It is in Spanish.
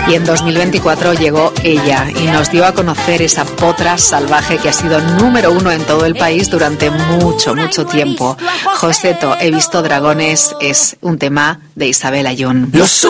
Y en 2024 llegó ella y nos dio a conocer esa potra salvaje que ha sido número 1 en todo el país durante mucho, mucho tiempo. Joseto, he visto dragones, es un tema de Isabel Ayón.